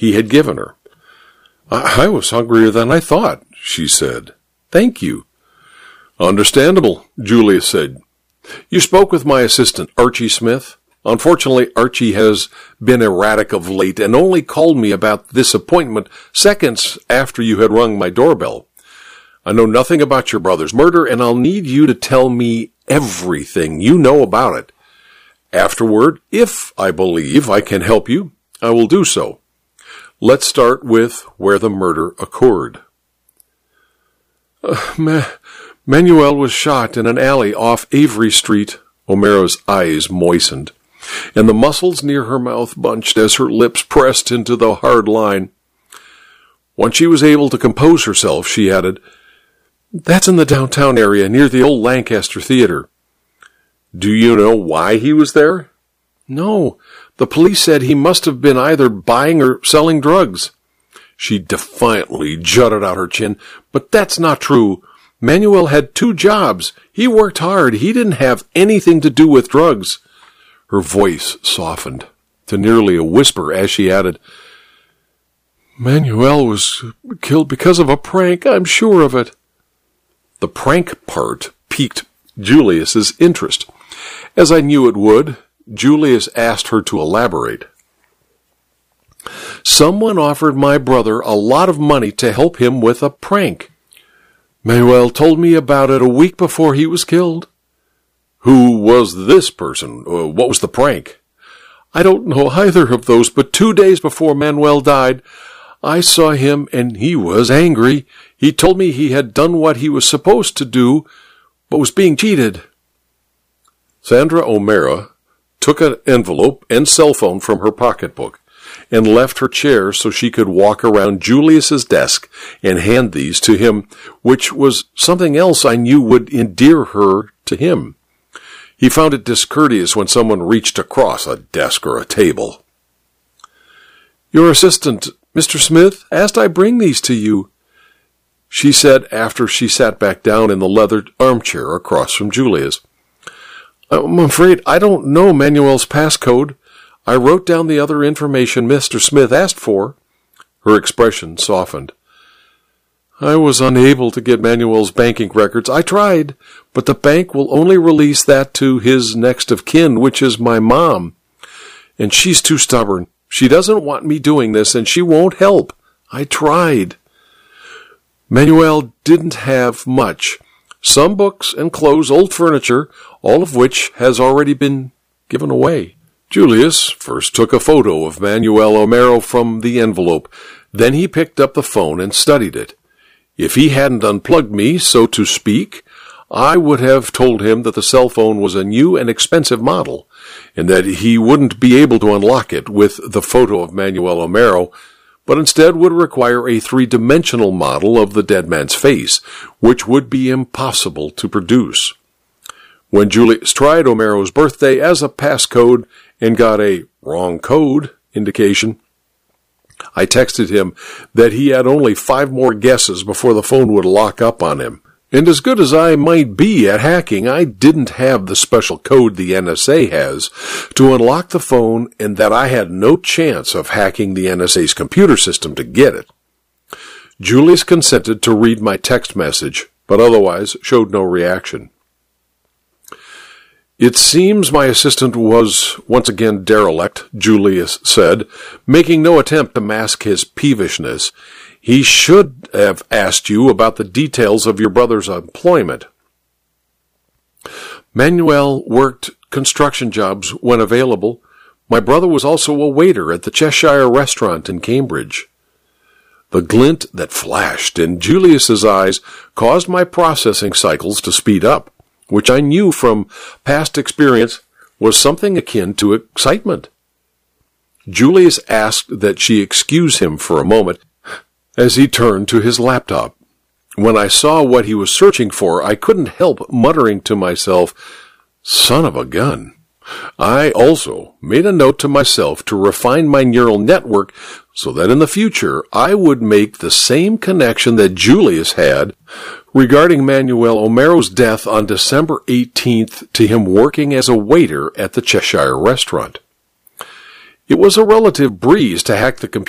he had given her. I was hungrier than I thought, she said. Thank you. Understandable, Julius said. You spoke with my assistant, Archie Smith. Unfortunately, Archie has been erratic of late and only called me about this appointment seconds after you had rung my doorbell. I know nothing about your brother's murder, and I'll need you to tell me everything you know about it. Afterward, if I believe I can help you, I will do so. Let's start with where the murder occurred. Manuel was shot in an alley off Avery Street. O'Meara's eyes moistened, and the muscles near her mouth bunched as her lips pressed into the hard line. Once she was able to compose herself, she added, That's in the downtown area near the old Lancaster Theater. Do you know why he was there? No. The police said he must have been either buying or selling drugs. She defiantly jutted out her chin. But that's not true. Manuel had 2 jobs. He worked hard. He didn't have anything to do with drugs. Her voice softened to nearly a whisper as she added, Manuel was killed because of a prank. I'm sure of it. The prank part piqued Julius's interest. As I knew it would, Julius asked her to elaborate. Someone offered my brother a lot of money to help him with a prank. Manuel told me about it a week before he was killed. Who was this person? What was the prank? I don't know either of those, but 2 days before Manuel died, I saw him and he was angry. He told me he had done what he was supposed to do, but was being cheated. Sandra O'Meara took an envelope and cell phone from her pocketbook and left her chair so she could walk around Julius's desk and hand these to him, which was something else I knew would endear her to him. He found it discourteous when someone reached across a desk or a table. Your assistant, Mr. Smith, asked I bring these to you, she said after she sat back down in the leather armchair across from Julius. I'm afraid I don't know Manuel's passcode. I wrote down the other information Mr. Smith asked for. Her expression softened. I was unable to get Manuel's banking records. I tried, but the bank will only release that to his next of kin, which is my mom. And she's too stubborn. She doesn't want me doing this, and she won't help. I tried. Manuel didn't have much. Some books and clothes, old furniture, all of which has already been given away. Julius first took a photo of Manuel O'Meara from the envelope. Then he picked up the phone and studied it. If he hadn't unplugged me, so to speak, I would have told him that the cell phone was a new and expensive model, and that he wouldn't be able to unlock it with the photo of Manuel O'Meara, but instead would require a 3-dimensional model of the dead man's face, which would be impossible to produce. When Julius tried O'Meara's birthday as a passcode and got a wrong code indication, I texted him that he had only 5 more guesses before the phone would lock up on him. And as good as I might be at hacking, I didn't have the special code the NSA has to unlock the phone, and that I had no chance of hacking the NSA's computer system to get it. Julius consented to read my text message, but otherwise showed no reaction. It seems my assistant was once again derelict, Julius said, making no attempt to mask his peevishness. He should have asked you about the details of your brother's employment. Manuel worked construction jobs when available. My brother was also a waiter at the Cheshire Restaurant in Cambridge. The glint that flashed in Julius's eyes caused my processing cycles to speed up, which I knew from past experience was something akin to excitement. Julius asked that she excuse him for a moment as he turned to his laptop. When I saw what he was searching for, I couldn't help muttering to myself, "Son of a gun." I also made a note to myself to refine my neural network so that in the future I would make the same connection that Julius had regarding Manuel O'Meara's death on December 18th to him working as a waiter at the Cheshire Restaurant. It was a relative breeze to hack the computer